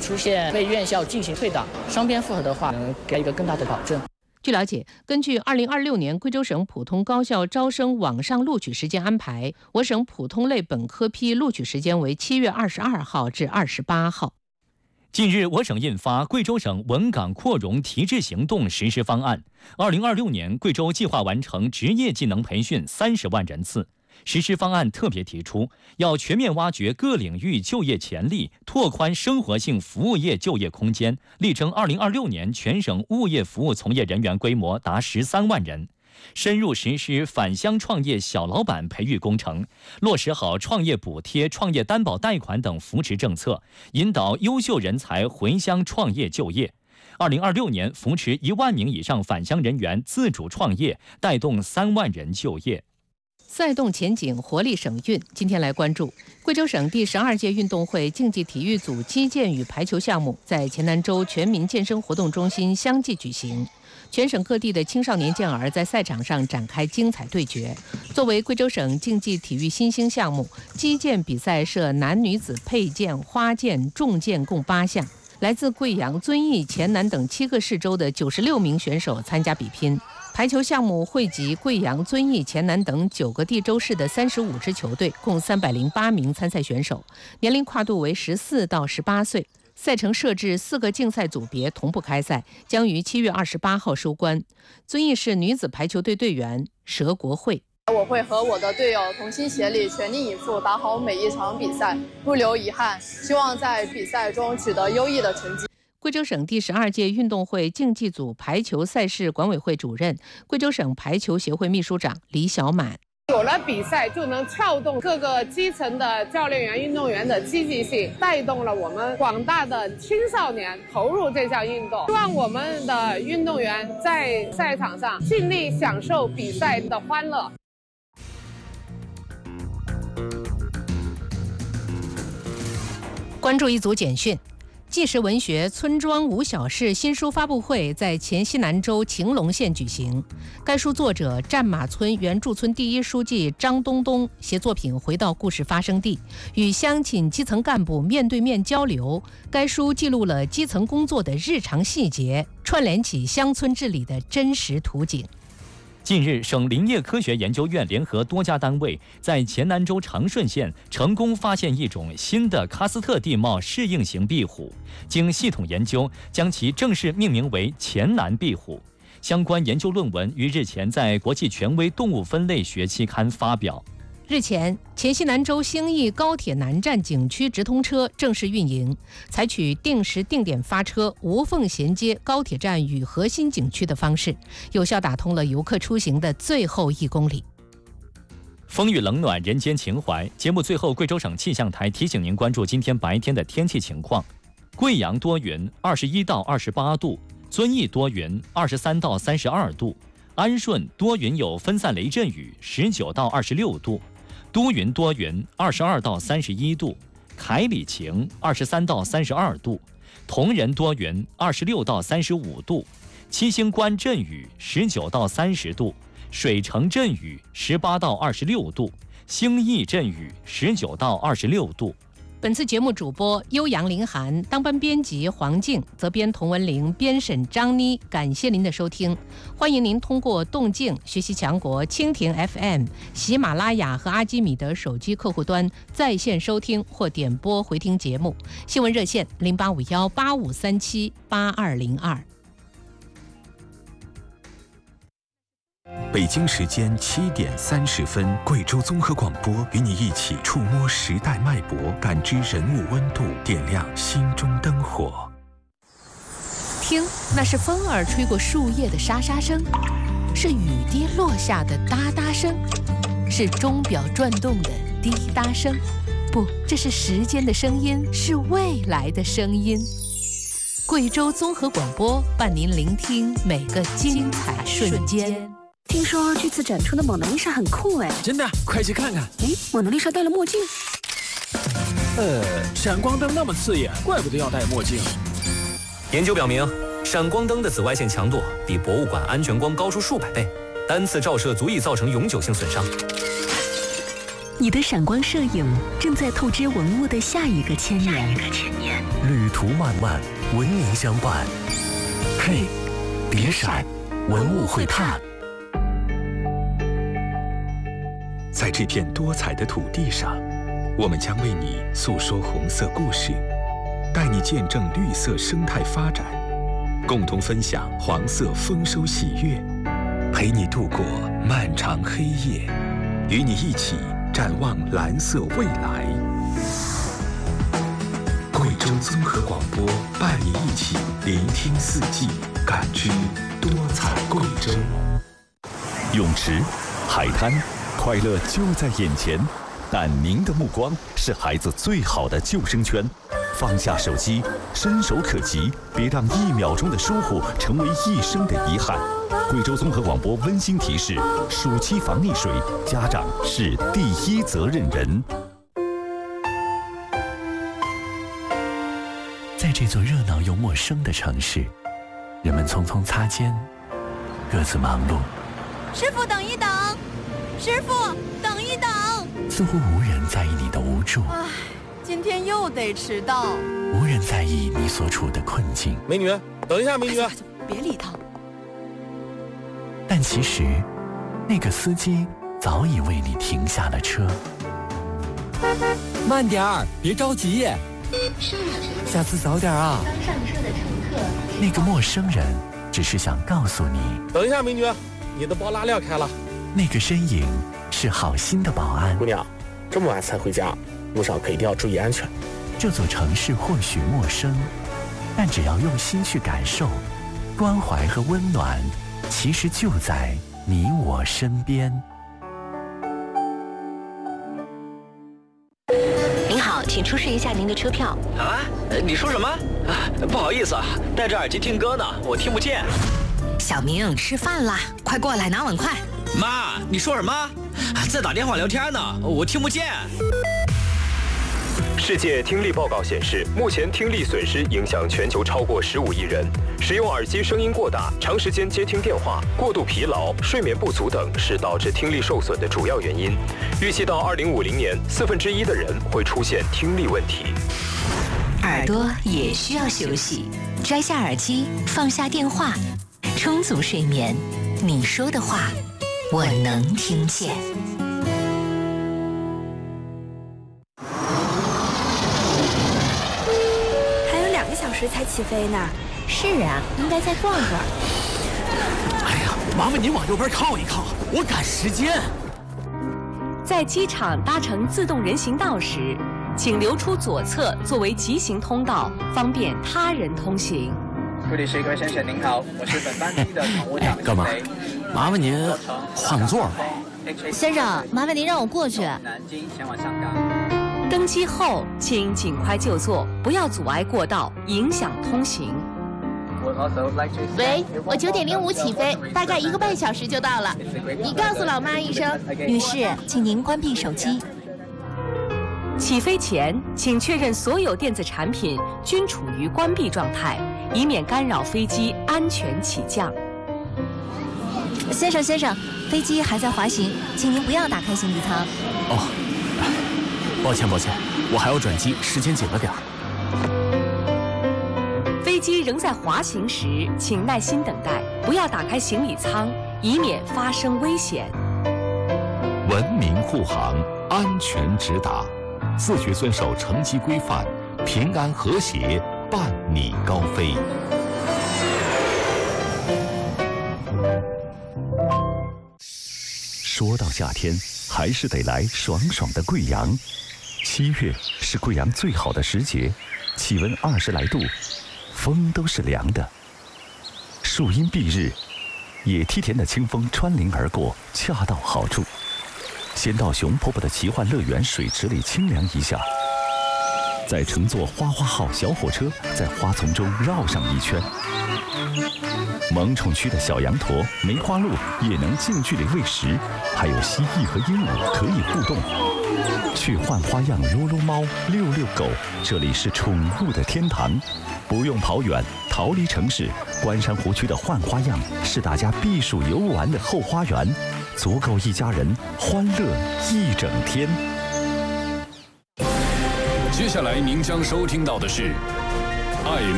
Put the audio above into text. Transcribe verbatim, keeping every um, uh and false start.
出现为院校进行退档，双边复核的话，能给一个更大的保证。 据了解，根据二零二六年贵州省普通高校招生网上录取时间安排，我省普通类本科批录取时间为七月二十二号至二十八号。 近日，我省印发《贵州省文岗扩容提质行动实施方案》，二零二六年贵州计划完成职业技能培训三十万人次。实施方案特别提出，要全面挖掘各领域就业潜力，拓宽生活性服务业就业空间，力争二零二六年全省物业服务从业人员规模达十三万人。深入实施返乡创业小老板培育工程，落实好创业补贴、创业担保贷款等扶持政策，引导优秀人才回乡创业就业。二零二六年扶持一万名以上返乡人员自主创业，带动三万人就业。 赛动前景，活力省运。今天来关注贵州省第十二届运动会竞技体育组击剑与排球项目在黔南州全民健身活动中心相继举行，全省各地的青少年健儿在赛场上展开精彩对决。作为贵州省竞技体育新兴项目，击剑比赛设男女子佩剑、花剑、重剑共八项，来自贵阳、遵义、黔南等七个市州的九十六名选手参加比拼。排球项目汇集贵阳、遵义、黔南等九个地州市的三十五支球队，共三百零八名参赛选手，年龄跨度为十四到十八岁。赛程设置四个竞赛组别同步开赛，将于七月二十八号收官。遵义市女子排球队队员佘国慧： 我会和我的队友同心协力，全力以赴，打好每一场比赛，不留遗憾。希望在比赛中取得优异的成绩。 贵州省第十二届运动会竞技组排球赛事管委会主任、贵州省排球协会秘书长李小满： 有了比赛，就能撬动各个基层的教练员、运动员的积极性，带动了我们广大的青少年投入这项运动。希望我们的运动员在赛场上尽力享受比赛的欢乐。 关注一组简讯。纪实文学《村庄无小事》新书发布会在黔西南州晴隆县举行。该书作者战马村原驻村第一书记张东东携作品回到故事发生地，与乡亲基层干部面对面交流。该书记录了基层工作的日常细节，串联起乡村治理的真实图景。 近日，省林业科学研究院联合多家单位在黔南州长顺县成功发现一种新的喀斯特地貌适应型壁虎，经系统研究，将其正式命名为黔南壁虎。相关研究论文于日前在国际权威动物分类学期刊发表。 日前，黔西南州兴义高铁南站景区直通车正式运营，采取定时定点发车、无缝衔接高铁站与核心景区的方式，有效打通了游客出行的最后一公里。 风雨冷暖，人间情怀。节目最后，贵州省气象台提醒您关注今天白天的天气情况：贵阳多云，二十一到二十八度；遵义多云，二十三到三十二度；安顺多云有分散雷阵雨，十九到二十六度。都匀多云，二十二到三十一度；凯里晴，二十三到三十二度；铜仁多云，二十六到三十五度；七星关阵雨，十九到三十度；水城阵雨，十八到二十六度；兴义阵雨，十九到二十六度。 本次节目主播悠扬林涵，当班编辑黄静，责编童文玲，编审张妮。感谢您的收听，欢迎您通过动静、学习强国、蜻蜓 F M、喜马拉雅和阿基米德手机客户端在线收听或点播回听节目。新闻热线零八五幺八五三七八二零二。 北京时间七点三十分，贵州综合广播与你一起触摸时代脉搏，感知人物温度，点亮心中灯火。 听，那是风儿吹过树叶的沙沙声，是雨滴落下的哒哒声，是钟表转动的滴答声。不，这是时间的声音，是未来的声音。贵州综合广播伴您聆听每个精彩瞬间。 听说这次展出的蒙娜丽莎很酷哎！ 真的，快去看看！ 哎，蒙娜丽莎戴了墨镜。 呃，闪光灯那么刺眼，怪不得要戴墨镜。 研究表明，闪光灯的紫外线强度比博物馆安全光高出数百倍，单次照射足以造成永久性损伤。 你的闪光摄影正在透支文物的下一个千年。 旅途漫漫，文明相伴。嘿，别闪，文物会探。 在这片多彩的土地上，我们将为你诉说红色故事，带你见证绿色生态发展，共同分享黄色丰收喜悦，陪你度过漫长黑夜，与你一起展望蓝色未来。贵州综合广播伴你一起聆听四季，感知多彩贵州。 泳池、海滩，快乐就在眼前，但您的目光是孩子最好的救生圈。放下手机，伸手可及，别让一秒钟的疏忽成为一生的遗憾。贵州综合广播温馨提示：暑期防溺水，家长是第一责任人。 在这座热闹又陌生的城市，人们匆匆擦肩，各自忙碌。 师傅，等一等！师傅，等一等！ 似乎无人在意你的无助。 唉，今天又得迟到。 无人在意你所处的困境。 美女，等一下，美女， 别理他。 但其实，那个司机早已为你停下了车。 慢点儿，别着急。下次早点啊。 刚上车的乘客。 那个陌生人只是想告诉你。 等一下，美女，你的包拉链开了。 那个身影是好心的保安。 姑娘，这么晚才回家，路上可一定要注意安全。 这座城市或许陌生，但只要用心去感受，关怀和温暖其实就在你我身边。 您好，请出示一下您的车票。 啊？你说什么？啊，不好意思啊，戴着耳机听歌呢，我听不见。 小明，吃饭啦，快过来拿碗筷。 妈，你说什么？在打电话聊天呢，我听不见。 世界听力报告显示，目前听力损失影响全球超过十五亿人。使用耳机声音过大、长时间接听电话、过度疲劳、睡眠不足等是导致听力受损的主要原因。预计到二零五零年，四分之一的人会出现听力问题。 耳朵也需要休息，摘下耳机，放下电话，充足睡眠。你说的话，我能听见。 才起飞呢。 是啊，应该再逛会儿。 哎呀，麻烦您往右边靠一靠，我赶时间。 在机场搭乘自动人行道时，请留出左侧作为急行通道，方便他人通行。 贵旅士各位先生您好，我是本班机的乘务长。 干嘛？麻烦您换个座吧。 先生，麻烦您让我过去。 南京前往香港。 登机后，请尽快就座，不要阻碍过道，影响通行。 喂，我九点零五起飞，大概一个半小时就到了。你告诉老妈一声。 女士，请您关闭手机。 起飞前，请确认所有电子产品均处于关闭状态，以免干扰飞机安全起降。 先生，先生，飞机还在滑行，请您不要打开行李舱。 哦。抱歉，抱歉，我还要转机，时间紧了点儿。 飞机仍在滑行时，请耐心等待，不要打开行李舱，以免发生危险。 文明护航，安全直达，自觉遵守乘机规范，平安和谐，伴你高飞。说到夏天，还是得来爽爽的贵阳。七月是贵阳最好的时节，气温二十来度，风都是凉的。树荫蔽日，野梯田的清风穿林而过，恰到好处。先到熊婆婆的奇幻乐园水池里清凉一下，再乘坐花花号小火车，在花丛中绕上一圈。萌宠区的小羊驼、梅花鹿也能近距离喂食，还有蜥蜴和鹦鹉可以互动。去换花样撸撸猫、遛遛狗，这里是宠物的天堂。不用跑远，逃离城市，关山湖区的换花样是大家避暑游玩的后花园。 足够一家人欢乐一整天。 接下来您将收听到的是爱